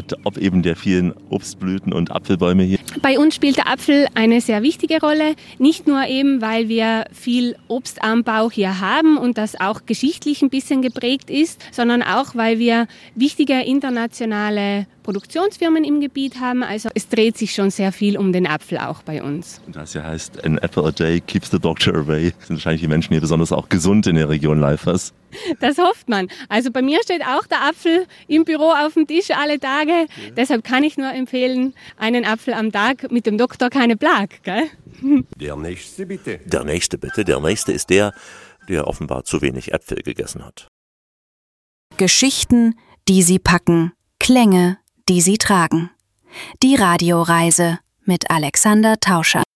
ob eben der vielen Obstblüten und Apfelbäume hier? Bei uns spielt der Apfel eine sehr wichtige Rolle, nicht nur eben, weil wir viel Obstanbau hier haben und das auch geschichtlich ein bisschen geprägt ist, sondern auch, weil wir wichtige internationale Produktionsfirmen im Gebiet haben. Also es dreht sich schon sehr viel um den Apfel auch bei uns. Und das ja heißt, an apple a day keeps the doctor away. Sind wahrscheinlich die Menschen hier besonders auch gesund in der Region Leifers. Das hofft man. Also bei mir steht auch der Apfel im Büro auf dem Tisch alle Tage. Ja. Deshalb kann ich nur empfehlen, einen Apfel am Tag, mit dem Doktor keine Plag. Gell? Der nächste bitte. Der nächste bitte. Der nächste ist der offenbar zu wenig Äpfel gegessen hat. Geschichten, die Sie packen. Klänge, die Sie tragen. Die Radioreise mit Alexander Tauscher.